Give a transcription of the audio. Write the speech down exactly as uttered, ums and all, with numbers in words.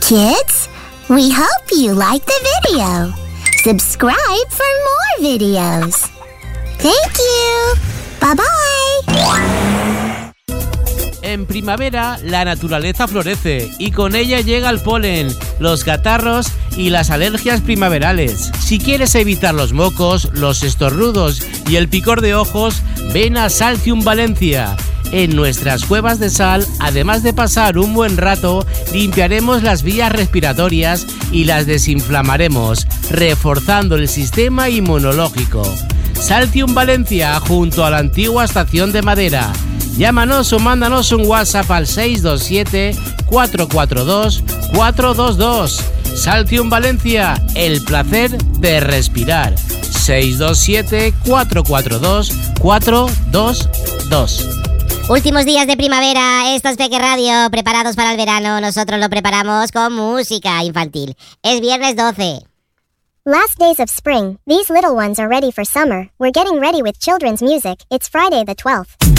Kids, we hope you like the video. Subscribe for more videos. Thank you. Bye-bye. En primavera, la naturaleza florece y con ella llega el polen, los catarros y las alergias primaverales. Si quieres evitar los mocos, los estornudos y el picor de ojos, ven a Saltium Valencia. En nuestras cuevas de sal, además de pasar un buen rato, limpiaremos las vías respiratorias y las desinflamaremos, reforzando el sistema inmunológico. Saltium Valencia, junto a la antigua estación de Madera. Llámanos o mándanos un WhatsApp al seis dos siete, cuatro cuatro dos, cuatro dos dos. Saltium Valencia, el placer de respirar. seis dos siete, cuatro cuatro dos, cuatro dos dos. Últimos días de primavera, esto es Peque Radio, preparados para el verano. Nosotros lo preparamos con música infantil. Es viernes doce. Last days of spring, these little ones are ready for summer. We're getting ready with children's music. It's Friday the twelfth.